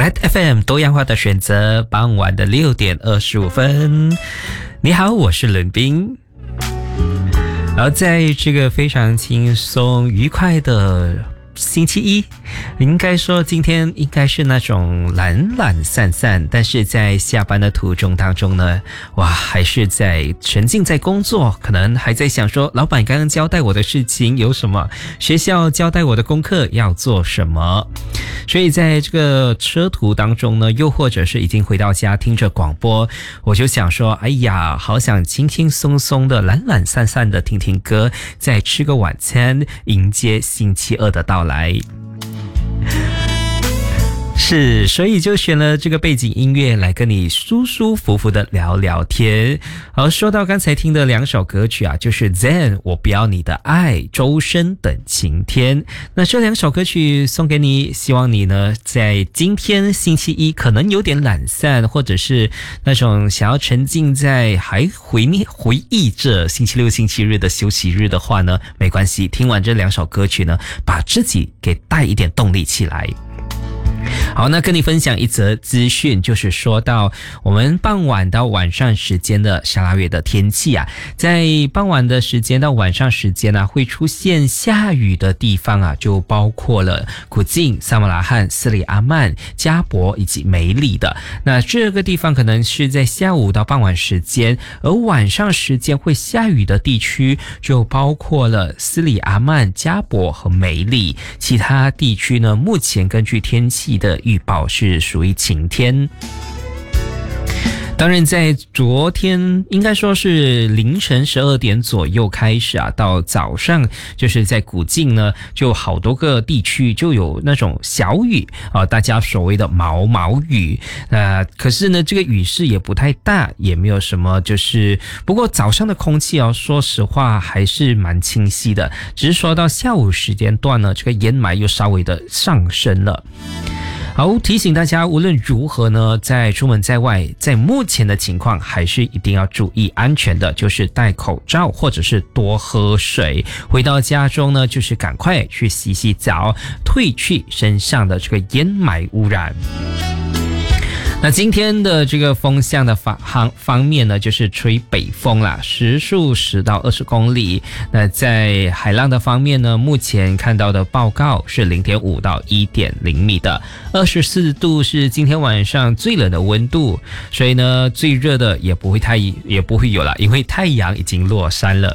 Red FM 多样化的选择，傍晚的6点25分。你好，我是伦斌。然后在这个非常轻松愉快的星期一，应该说今天应该是那种懒懒散散，但是在下班的途中当中呢，哇，还是在沉浸在工作，可能还在想说老板刚刚交代我的事情有什么，学校交代我的功课要做什么。所以在这个车途当中呢，又或者是已经回到家听着广播，我就想说，哎呀，好想轻轻松松的懒懒散散的听听歌，再吃个晚餐，迎接星期二的到来。是，所以就选了这个背景音乐来跟你舒舒服服的聊聊天。好，说到刚才听的2首歌曲啊，就是 Zen 我不要你的爱，周深等晴天。那这2首歌曲送给你，希望你呢在今天星期一可能有点懒散，或者是那种想要沉浸在还回忆着星期六星期日的休息日的话呢，没关系，听完这2首歌曲呢，把自己给带一点动力起来。好，那跟你分享一则资讯，就是说到我们傍晚到晚上时间的沙拉越的天气啊，在傍晚的时间到晚上时间啊，会出现下雨的地方啊，就包括了古晋、萨马拉罕、斯里阿曼、加博以及梅里的。那这个地方可能是在下午到傍晚时间，而晚上时间会下雨的地区就包括了斯里阿曼、加博和梅里。其他地区呢，目前根据天气的预报是属于晴天。当然在昨天应该说是凌晨12点左右开始啊，到早上就是在古晋呢，就好多个地区就有那种小雨啊，大家所谓的毛毛雨。可是呢这个雨势也不太大，也没有什么，就是不过早上的空气哦，说实话还是蛮清晰的，只是说到下午时间段呢，这个烟霾又稍微的上升了。好，提醒大家无论如何呢，在出门在外，在目前的情况还是一定要注意安全的，就是戴口罩或者是多喝水。回到家中呢，就是赶快去洗洗澡，褪去身上的这个烟霾污染。那今天的这个风向的方面呢，就是吹北风啦，时速10到20公里。那在海浪的方面呢，目前看到的报告是 0.5 到 1.0 米的，24度是今天晚上最冷的温度，所以呢最热的也不会有了，因为太阳已经落山了。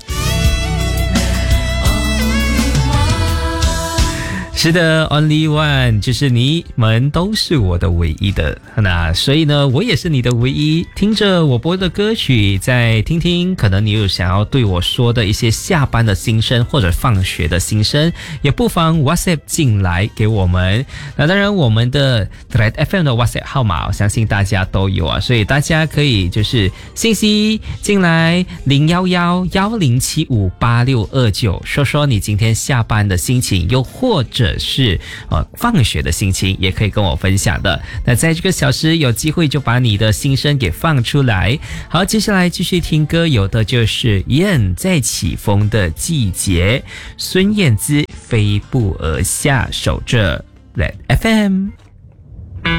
是的 Only One， 就是你们都是我的唯一的，那所以呢我也是你的唯一。听着我播的歌曲，再听听可能你有想要对我说的一些下班的心声或者放学的心声，也不妨 WhatsApp 进来给我们。那当然我们的 Red FM 的 WhatsApp 号码我相信大家都有啊，所以大家可以就是信息进来01110758629，说说你今天下班的心情，又或者是放学的心情，也可以跟我分享的。那在这个小时有机会就把你的心声给放出来。好，接下来继续听歌，有的就是燕在起风的季节，孙燕姿飞步而下，守着 Red FM。